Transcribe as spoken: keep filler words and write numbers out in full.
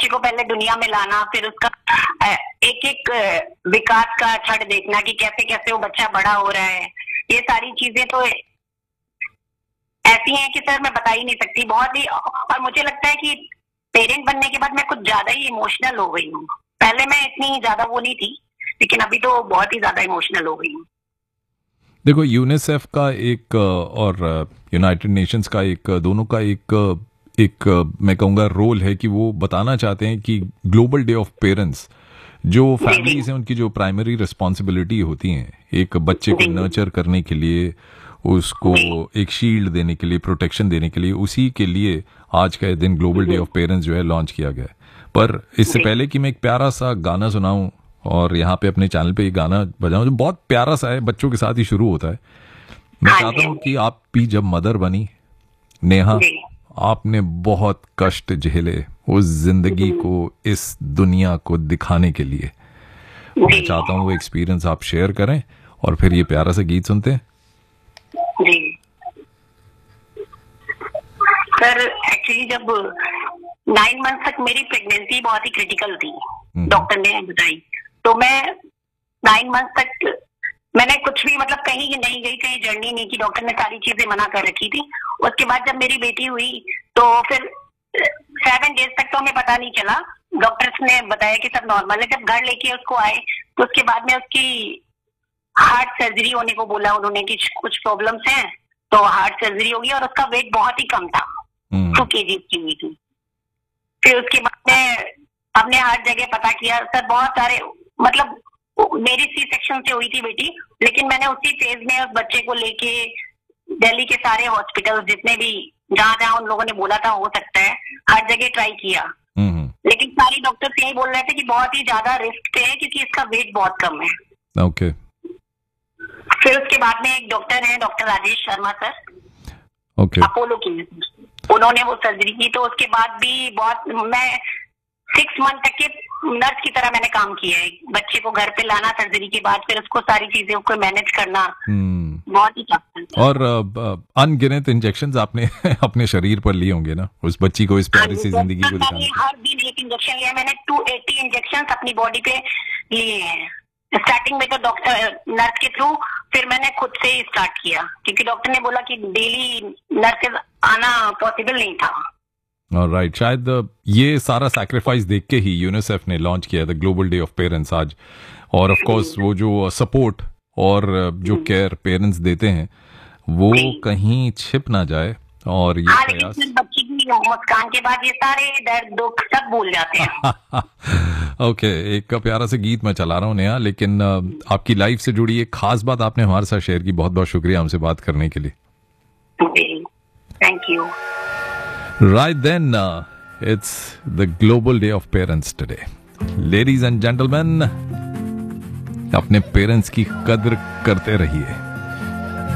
बच्चे को पहले दुनिया में लाना, फिर उसका एक एक विकास का क्षण देखना कि कैसे कैसे वो बच्चा बड़ा हो रहा है, ये सारी चीजें तो ऐसी हैं कि सर मैं बता ही नहीं सकती। बहुत ही, और मुझे लगता है कि पेरेंट बनने के बाद मैं कुछ ज्यादा ही इमोशनल हो गई हूँ। पहले मैं इतनी ज्यादा वो नहीं थी, लेकिन अभी तो बहुत ही ज्यादा इमोशनल हो गई हूँ। देखो, यूनिसेफ का एक और यूनाइटेड नेशंस का एक, दोनों का एक एक मैं कहूँगा रोल है कि वो बताना चाहते हैं कि ग्लोबल डे ऑफ पेरेंट्स, जो फैमिलीज हैं उनकी जो प्राइमरी रिस्पॉन्सिबिलिटी होती हैं एक बच्चे को नर्चर करने के लिए, उसको एक शील्ड देने के लिए, प्रोटेक्शन देने के लिए, उसी के लिए आज का दिन ग्लोबल डे ऑफ पेरेंट्स जो है लॉन्च किया गया है। पर इससे पहले कि मैं एक प्यारा सा गाना सुनाऊं और यहाँ पे अपने चैनल पे ये गाना बजाऊं जो बहुत प्यारा सा है, बच्चों के साथ ही शुरू होता है, मैं चाहता हूँ कि आप भी जब मदर बनी नेहा, आपने बहुत कष्ट झेले उस जिंदगी को, इस दुनिया को दिखाने के लिए। मैं चाहता हूँ वो एक्सपीरियंस आप शेयर करें और फिर ये प्यारा सा गीत सुनते हैं। जी सर, एक्चुअली जब नाइन मंथ तक मेरी प्रेगनेंसी बहुत ही क्रिटिकल थी, डॉक्टर ने बताई, तो मैं नाइन मंथ तक मैंने कुछ भी मतलब कहीं नहीं गई, कहीं जर्नी नहीं की, डॉक्टर ने सारी चीजें मना कर रखी थी। उसके बाद जब मेरी बेटी हुई तो फिर सेवन डेज तक तो हमें पता नहीं चला, डॉक्टर्स ने बताया कि सब नॉर्मल है। जब घर लेके उसको आए तो उसके बाद में उसकी हार्ट सर्जरी होने को बोला उन्होंने कि कुछ प्रॉब्लम्स हैं, तो हार्ट सर्जरी होगी, और उसका वेट बहुत ही कम था, टू के जी की हुई थी। फिर उसके बाद में हमने हर जगह पता किया सर, बहुत सारे, मतलब मेरी सी सेक्शन से हुई थी बेटी, लेकिन मैंने उसी फेज में उस बच्चे को लेके दिल्ली के सारे हॉस्पिटल जितने भी जहां जहां उन लोगों ने बोला था हो सकता है, हर जगह ट्राई किया, लेकिन सारी डॉक्टर्स यही बोल रहे थे कि बहुत ही ज्यादा रिस्क पे है क्योंकि इसका वेट बहुत कम है। Okay okay. फिर उसके बाद में एक डॉक्टर है, doctor Rajesh Sharma sir, okay. Apollo की, उन्होंने वो सर्जरी की। तो उसके बाद भी बहुत, मैं सिक्स मंथ तक के नर्स की तरह मैंने काम किया है, बच्चे को घर पे लाना सर्जरी के बाद, फिर उसको सारी चीजें को मैनेज करना, hmm. बहुत ही टफ। और अनगिनत इंजेक्शंस आपने अपने शरीर पर लिए होंगे ना उस बच्ची को, इस प्यारी सी जिंदगी को दिखाने। हर दिन एक इंजेक्शन लिया मैंने, टू एटी इंजेक्शन अपनी बॉडी पे लिए हैं। स्टार्टिंग में तो डॉक्टर नर्स के थ्रू, फिर मैंने खुद से ही स्टार्ट किया क्योंकि डॉक्टर ने बोला कि डेली नर्सेज आना पॉसिबल नहीं था। Right right. शायद ये सारा सैक्रिफाइस देख के ही यूनिसेफ ने लॉन्च किया था ग्लोबल डे ऑफ पेरेंट्स आज, और ऑफ कोर्स वो जो सपोर्ट और जो केयर पेरेंट्स देते हैं वो कहीं छिप ना जाए, और ये हाँ, प्रयास बच्ची की मुस्कान के बाद ये सारे दर्द दुख सब भूल जाते हैं। ओके okay, एक प्यारा सा गीत मैं चला रहा हूँ नेहा, लेकिन आपकी लाइफ से जुड़ी एक खास बात आपने हमारे साथ शेयर की, बहुत बहुत शुक्रिया हमसे बात करने के लिए। Thank you. Right then, uh, it's the Global Day of Parents today. Ladies and gentlemen, अपने पेरेंट्स की कद्र करते रहिए।